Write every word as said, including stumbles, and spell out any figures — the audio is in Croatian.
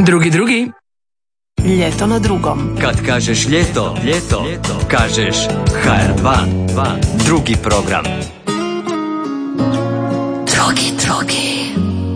Drugi, drugi. Ljeto na drugom. Kad kažeš ljeto, ljeto, ljeto. Kažeš ha er dva, dva. Drugi program. Drugi, drugi.